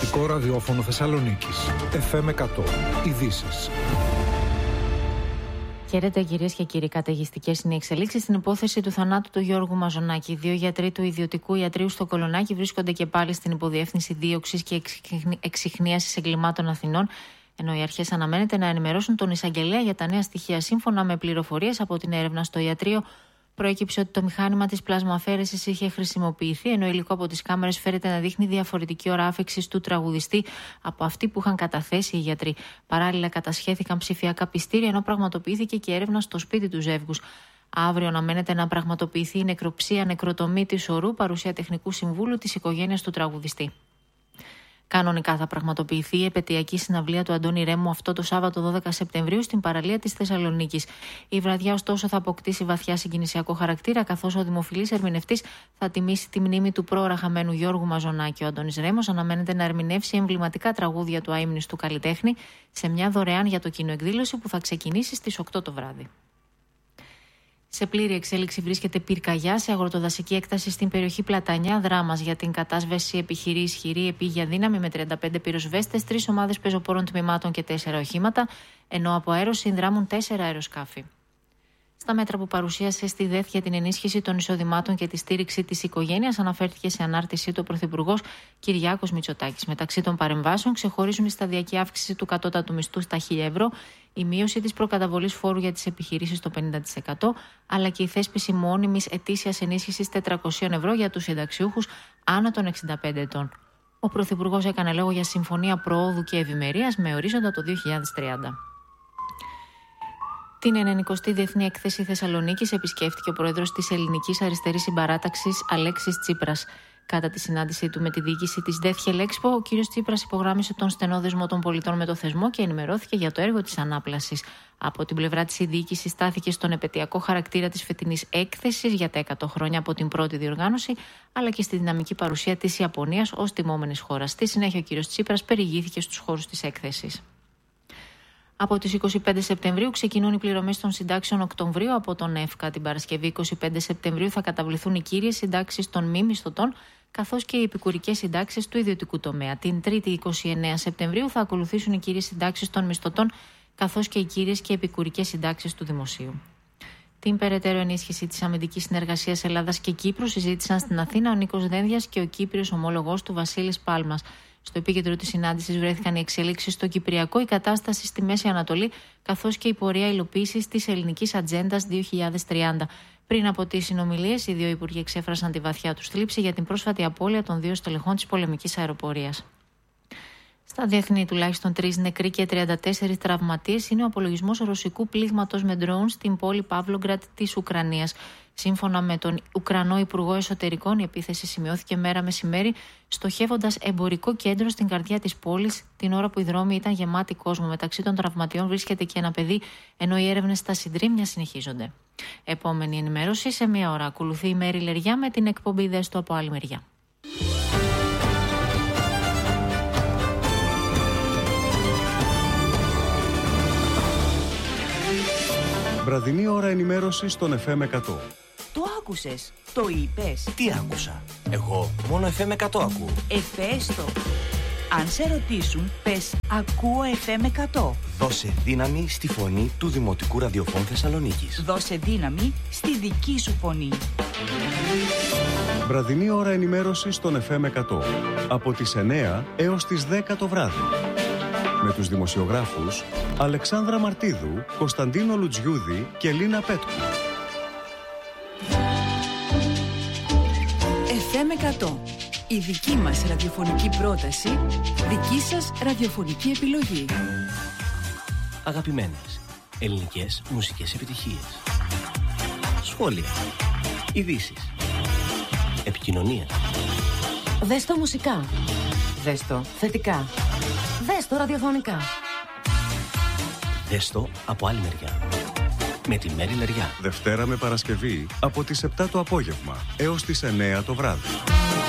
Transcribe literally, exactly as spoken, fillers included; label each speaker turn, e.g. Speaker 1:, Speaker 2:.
Speaker 1: Δημοτικό Ραδιόφωνο Θεσσαλονίκης. εφ εμ εκατό. Ειδήσεις.
Speaker 2: Χαίρετε κυρίες και κύριοι. Καταιγιστικές είναι οι εξελίξεις στην υπόθεση του θανάτου του Γιώργου Μαζονάκη. Δύο γιατροί του ιδιωτικού ιατρείου στο Κολονάκι βρίσκονται και πάλι στην υποδιεύθυνση δίωξης και εξιχνίασης εγκλημάτων Αθηνών, ενώ οι αρχές αναμένεται να ενημερώσουν τον εισαγγελέα για τα νέα στοιχεία. Σύμφωνα με πληροφορίες από την έρευνα στο ιατρείο, προέκυψε ότι το μηχάνημα της πλασμαφαίρεσης είχε χρησιμοποιηθεί, ενώ υλικό από τις κάμερες φέρεται να δείχνει διαφορετική ώρα άφεξης του τραγουδιστή από αυτή που είχαν καταθέσει οι γιατροί. Παράλληλα, κατασχέθηκαν ψηφιακά πιστήρια, ενώ πραγματοποιήθηκε και έρευνα στο σπίτι του ζεύγους. Αύριο αναμένεται να πραγματοποιηθεί η νεκροψία νεκροτομή της ορού, παρουσία τεχνικού συμβούλου της οικογένειας του τραγουδιστή. Κανονικά θα πραγματοποιηθεί η επετειακή συναυλία του Αντώνη Ρέμου αυτό το Σάββατο δώδεκα Σεπτεμβρίου στην παραλία της Θεσσαλονίκης. Η βραδιά, ωστόσο, θα αποκτήσει βαθιά συγκινησιακό χαρακτήρα, καθώς ο δημοφιλής ερμηνευτής θα τιμήσει τη μνήμη του πρόωρα χαμένου Γιώργου Μαζονάκη. Ο Αντώνης Ρέμος αναμένεται να ερμηνεύσει εμβληματικά τραγούδια του αείμνηστου καλλιτέχνη σε μια δωρεάν για το κοινό εκδήλωση που θα ξεκινήσει στις οκτώ το βράδυ. Σε πλήρη εξέλιξη βρίσκεται πυρκαγιά σε αγροτοδασική έκταση στην περιοχή Πλατανιά Δράμας. Για την κατάσβεση επιχειρεί ισχυρή επίγεια δύναμη με τριάντα πέντε πυροσβέστες, τρεις ομάδες πεζοπόρων τμήματων και τέσσερα οχήματα, ενώ από αέρος συνδράμουν τέσσερα αεροσκάφη. Στα μέτρα που παρουσίασε στη ΔΕΘ για την ενίσχυση των εισοδημάτων και τη στήριξη της οικογένειας, αναφέρθηκε σε ανάρτησή του ο Πρωθυπουργός Κυριάκος Μητσοτάκης. Μεταξύ των παρεμβάσεων ξεχωρίζουν η σταδιακή αύξηση του κατώτατου μισθού στα χίλια ευρώ, η μείωση της προκαταβολής φόρου για τις επιχειρήσεις στο πενήντα τοις εκατό, αλλά και η θέσπιση μόνιμης ετήσιας ενίσχυσης τετρακόσια ευρώ για τους συνταξιούχους άνω των εξήντα πέντε ετών. Ο Πρωθυπουργός έκανε λόγο για συμφωνία προόδου και ευημερίας με ορίζοντα το δύο χιλιάδες τριάντα. Την ενενηκοστή Διεθνή Έκθεση Θεσσαλονίκης επισκέφθηκε ο πρόεδρος της Ελληνικής Αριστερής Συμπαράταξης Αλέξης Τσίπρας. Κατά τη συνάντησή του με τη διοίκηση της ΔΕΘ Χελέξπο, ο κ. Τσίπρας υπογράμμισε τον στενό δεσμό των πολιτών με το θεσμό και ενημερώθηκε για το έργο της ανάπλασης. Από την πλευρά της, η διοίκηση στάθηκε στον επετειακό χαρακτήρα της φετινής έκθεσης για τα εκατό χρόνια από την πρώτη διοργάνωση, αλλά και στη δυναμική παρουσία της Ιαπωνίας ως τιμόμενης χώρας. Στη συνέχεια, ο κ. Τσίπρας περιηγήθηκε στους χώρους της έκθεσης. Από τις είκοσι πέντε Σεπτεμβρίου ξεκινούν οι πληρωμές των συντάξεων Οκτωβρίου από τον ΕΦΚΑ. Την Παρασκευή είκοσι πέντε Σεπτεμβρίου θα καταβληθούν οι κύριες συντάξεις των μη μισθωτών, καθώς και οι επικουρικές συντάξεις του ιδιωτικού τομέα. Την Τρίτη είκοσι εννέα Σεπτεμβρίου θα ακολουθήσουν οι κύριες συντάξεις των μισθωτών, καθώς και οι κύριες και επικουρικές συντάξεις του δημοσίου. Την περαιτέρω ενίσχυση της αμυντικής συνεργασίας Ελλάδας και Κύπρου συζήτησαν στην Αθήνα ο Νίκος Δένδιας και ο Κύπριος ομόλογος του Βασίλης Πάλμας. Στο επίκεντρο της συνάντησης βρέθηκαν οι εξελίξεις στο Κυπριακό, η κατάσταση στη Μέση Ανατολή, καθώς και η πορεία υλοποίησης της ελληνικής ατζέντας δύο χιλιάδες τριάντα. Πριν από τις συνομιλίες, οι δύο υπουργοί εξέφρασαν τη βαθιά τους θλίψη για την πρόσφατη απώλεια των δύο στελεχών της πολεμικής αεροπορίας. Στα διεθνή, τουλάχιστον τρεις νεκροί και τριάντα τέσσερις τραυματίες είναι ο απολογισμός ρωσικού πλήγματος με ντρόουν στην πόλη Παύλογκρατ της Ουκρανίας. Σύμφωνα με τον Ουκρανό Υπουργό Εσωτερικών, η επίθεση σημειώθηκε μέρα μεσημέρι, στοχεύοντας εμπορικό κέντρο στην καρδιά της πόλης, την ώρα που οι δρόμοι ήταν γεμάτοι κόσμο. Μεταξύ των τραυματιών βρίσκεται και ένα παιδί, ενώ οι έρευνες στα συντρίμμια συνεχίζονται. Επόμενη ενημέρωση σε μία ώρα. Ακολουθεί η Μέρη Λεριά με την εκπομπή «Δες το από άλλη μεριά».
Speaker 3: Βραδινή ώρα ενημέρωσης στον εφ εμ εκατό.
Speaker 4: Το άκουσες, το είπες.
Speaker 5: Τι άκουσα? Εγώ μόνο εφ εμ εκατό ακούω.
Speaker 4: Εφέστο. Αν σε ρωτήσουν, πες ακούω εφ εμ εκατό.
Speaker 5: Δώσε δύναμη στη φωνή του Δημοτικού Ραδιοφώνου Θεσσαλονίκης.
Speaker 4: Δώσε δύναμη στη δική σου φωνή.
Speaker 3: Βραδινή ώρα ενημέρωσης στον εφ εμ εκατό. Από τις εννέα έως τις δέκα το βράδυ. Με τους δημοσιογράφους Αλεξάνδρα Μαρτίδου, Κωνσταντίνο Λουτζιούδη και Λίνα Πέτκου.
Speaker 4: εφ εμ εκατό. Η δική μας ραδιοφωνική πρόταση, δική σας ραδιοφωνική επιλογή.
Speaker 5: Αγαπημένες ελληνικές μουσικές επιτυχίες. Σχόλια. Ειδήσεις. Επικοινωνία.
Speaker 6: Δες το μουσικά. Δες το θετικά. Δες το ραδιοφωνικά.
Speaker 5: Δες το από άλλη μεριά. Με τη Μέρη Λεριά.
Speaker 3: Δευτέρα με Παρασκευή από τις επτά το απόγευμα έως τις εννέα το βράδυ.